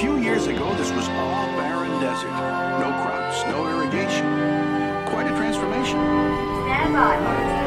few years ago, this was all barren desert. No crops, no irrigation. Quite a transformation. Stand by.